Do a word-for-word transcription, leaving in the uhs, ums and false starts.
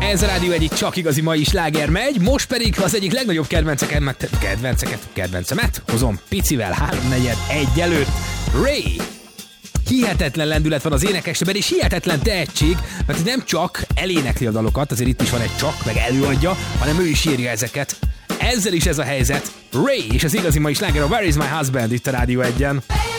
Ez a Rádió egyik csak igazi mai sláger megy, most pedig az egyik legnagyobb kedvenceket, kedvenceket, kedvencemet hozom picivel háromnegyed egy előtt. Ray! Hihetetlen lendület van az énekesben, és hihetetlen tehetség, mert nem csak elénekli a dalokat, azért itt is van egy csak, meg előadja, hanem ő is írja ezeket. Ezzel is ez a helyzet. Ray és az igazi mai sláger a Where is my husband itt a Rádió egyen.